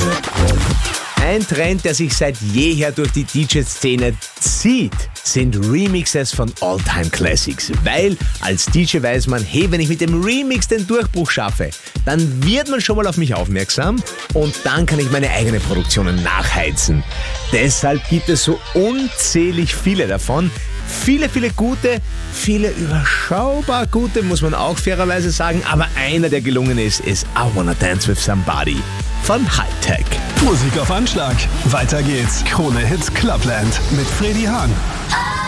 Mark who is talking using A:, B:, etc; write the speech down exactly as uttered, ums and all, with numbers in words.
A: Ein Trend, der sich seit jeher durch die D J-Szene zieht, sind Remixes von All-Time-Classics. Weil als D J weiß man, hey, wenn ich mit dem Remix den Durchbruch schaffe, dann wird man schon mal auf mich aufmerksam und dann kann ich meine eigenen Produktionen nachheizen. Deshalb gibt es so unzählig viele davon. Viele, viele gute, viele überschaubar gute, muss man auch fairerweise sagen. Aber einer, der gelungen ist, ist I Wanna Dance With Somebody von Hi-Tech.
B: Musik auf Anschlag. Weiter geht's. Krone Hits Clubland mit Freddy Hahn.